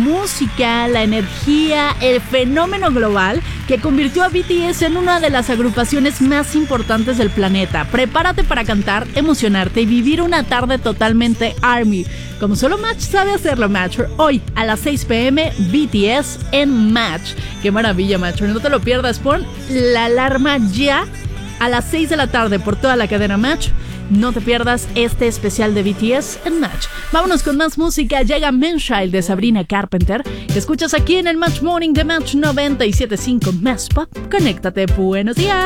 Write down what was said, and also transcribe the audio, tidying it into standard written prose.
música, la energía, el fenómeno global que convirtió a BTS en una de las agrupaciones más importantes del planeta. Prepárate para cantar, emocionarte y vivir una tarde totalmente ARMY, como solo Match sabe hacerlo, Matcher. Hoy a las 6 p.m. BTS en Match. ¡Qué maravilla, Matcher! No te lo pierdas, pon la alarma ya a las 6 de la tarde por toda la cadena Match. No te pierdas este especial de BTS en Match. Vámonos con más música. Llega Manchild de Sabrina Carpenter. Que escuchas aquí en el Match Morning de Match 97.5 Más Pop. Conéctate. Buenos días.